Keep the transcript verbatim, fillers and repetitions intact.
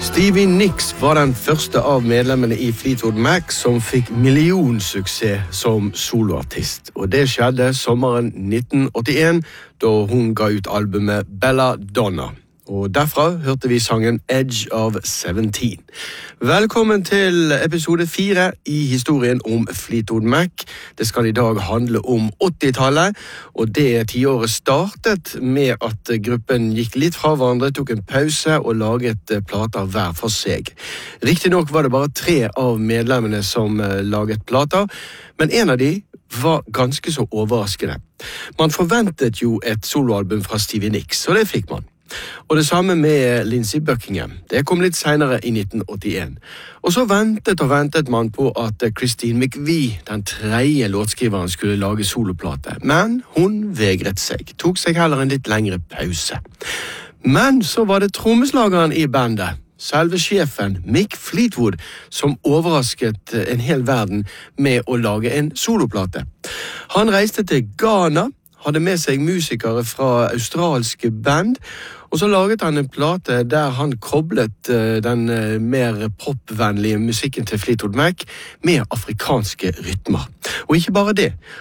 Stevie Nicks var den første av medlemmene i Fleetwood Mac som fikk millionsuksess som soloartist. Og det skjedde sommeren nitten åttien, da hun ga ut albumet Belladonna. Og derfra hørte vi sangen Edge of seventeen. Velkommen til episode fire i historien om Fleetwood Mac. Det skal i dag handle om åttitallet, og det tiåret startet med at gruppen gikk litt fra hverandre, tok en pause og laget plater hver for seg. Riktig nok var det bare tre av medlemmene som laget plater, men en av de var ganske så overraskende. Man forventet jo et soloalbum fra Stevie Nicks, og det fikk man. Og det samme med Lindsey Buckingham. Det kom litt senere i nitten åttien. Og så ventet og ventet man på at Christine McVie, den tredje låtskriveren, skulle lage soloplate. Men hun vegret seg, tok seg heller en litt lengre pause. Men så var det trommeslageren i bandet, selve sjefen Mick Fleetwood, som overrasket en hel verden med å lage en soloplate. Han reiste til Ghana, hadde med seg musikere fra australske band, og så laget han en plate der han koblet den mer popvennlige musikken til Fleetwood Mac med afrikanske rytmer. Og ikke bare det,